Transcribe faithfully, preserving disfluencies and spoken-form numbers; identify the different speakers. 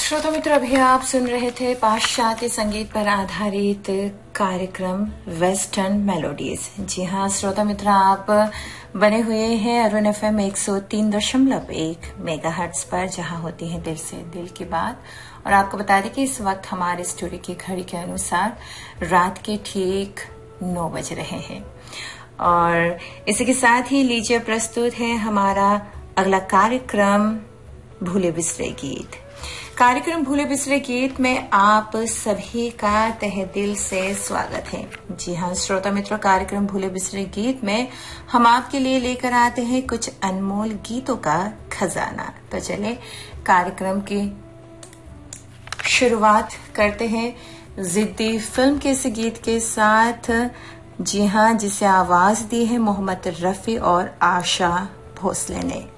Speaker 1: श्रोता मित्र, अभी आप सुन रहे थे पाश्चात्य संगीत पर आधारित कार्यक्रम वेस्टर्न मेलोडीज। जी हाँ श्रोता मित्र, आप बने हुए हैं अरुण एफ एम एक सौ तीन दशमलव एक मेगा हर्ट्ज पर, जहां होती है दिल से दिल की बात। और आपको बता दें कि इस वक्त हमारे स्टूडियो की घड़ी के अनुसार रात के ठीक नौ बज रहे हैं। और इसी के साथ ही लीजिए प्रस्तुत है हमारा अगला कार्यक्रम भूले बिसरे गीत। कार्यक्रम भूले बिसरे गीत में आप सभी का तहे दिल से स्वागत है। जी हाँ श्रोता मित्रों, कार्यक्रम भूले बिसरे गीत में हम आपके लिए लेकर आते हैं कुछ अनमोल गीतों का खजाना। तो चले कार्यक्रम की शुरुआत करते हैं जिद्दी फिल्म के इस गीत के साथ। जी हाँ, जिसे आवाज दी है मोहम्मद रफी और आशा भोसले ने।